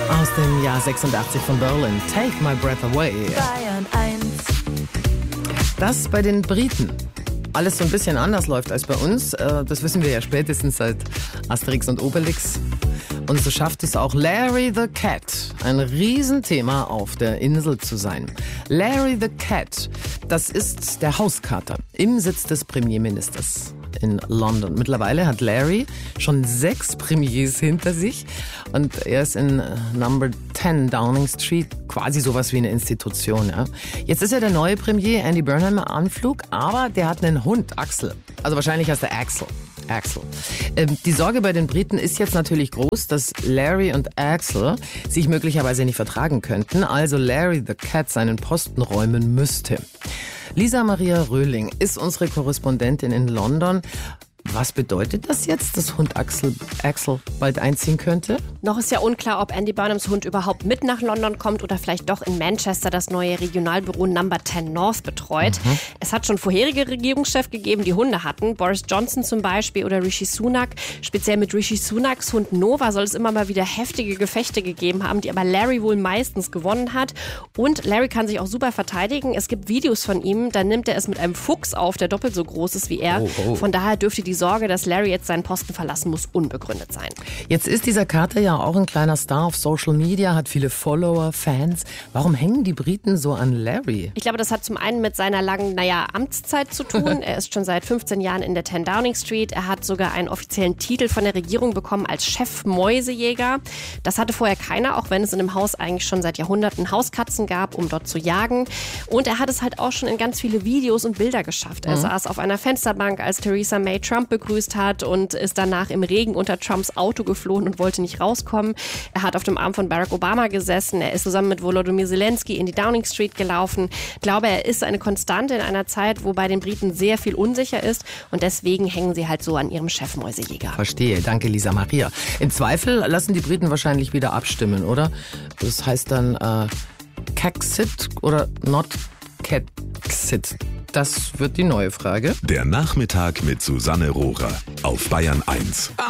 Aus dem Jahr 86 von Berlin. Take My Breath Away. Bayern 1. Das bei den Briten alles so ein bisschen anders läuft als bei uns. Das wissen wir ja spätestens seit Asterix und Obelix. Und so schafft es auch Larry the Cat, ein Riesenthema auf der Insel zu sein. Larry the Cat, das ist der Hauskater im Sitz des Premierministers in London. Mittlerweile hat Larry schon 6 Premiers hinter sich und er ist in Number 10 Downing Street quasi sowas wie eine Institution. Ja. Jetzt ist ja der neue Premier Andy Burnham im Anflug, aber der hat einen Hund, Axel. Also wahrscheinlich heißt er Axel. Die Sorge bei den Briten ist jetzt natürlich groß, dass Larry und Axel sich möglicherweise nicht vertragen könnten, also Larry the Cat seinen Posten räumen müsste. Lisa Maria Röhling ist unsere Korrespondentin in London. Was bedeutet das jetzt, dass Hund Axel bald einziehen könnte? Noch ist ja unklar, ob Andy Burnhams Hund überhaupt mit nach London kommt oder vielleicht doch in Manchester das neue Regionalbüro Number 10 North betreut. Es hat schon vorherige Regierungschefs gegeben, die Hunde hatten. Boris Johnson zum Beispiel oder Rishi Sunak. Speziell mit Rishi Sunaks Hund Nova soll es immer mal wieder heftige Gefechte gegeben haben, die aber Larry wohl meistens gewonnen hat. Und Larry kann sich auch super verteidigen. Es gibt Videos von ihm, da nimmt er es mit einem Fuchs auf, der doppelt so groß ist wie er. Von daher dürfte die Sorge, dass Larry jetzt seinen Posten verlassen muss, unbegründet sein. Jetzt ist dieser Kater ja auch ein kleiner Star auf Social Media, hat viele Follower, Fans. Warum hängen die Briten so an Larry? Ich glaube, das hat zum einen mit seiner langen, Amtszeit zu tun. Er ist schon seit 15 Jahren in der 10 Downing Street. Er hat sogar einen offiziellen Titel von der Regierung bekommen als Chefmäusejäger. Das hatte vorher keiner, auch wenn es in dem Haus eigentlich schon seit Jahrhunderten Hauskatzen gab, um dort zu jagen. Und er hat es halt auch schon in ganz viele Videos und Bilder geschafft. Er saß auf einer Fensterbank, als Theresa May Trump begrüßt hat und ist danach im Regen unter Trumps Auto geflohen und wollte nicht rauskommen. Er hat auf dem Arm von Barack Obama gesessen. Er ist zusammen mit Volodymyr Zelensky in die Downing Street gelaufen. Ich glaube, er ist eine Konstante in einer Zeit, wo bei den Briten sehr viel unsicher ist und deswegen hängen sie halt so an ihrem Chefmäusejäger. Verstehe, danke Lisa Maria. Im Zweifel lassen die Briten wahrscheinlich wieder abstimmen, oder? Das heißt dann Caxit oder not Caxit? Das wird die neue Frage. Der Nachmittag mit Susanne Rohrer auf Bayern 1.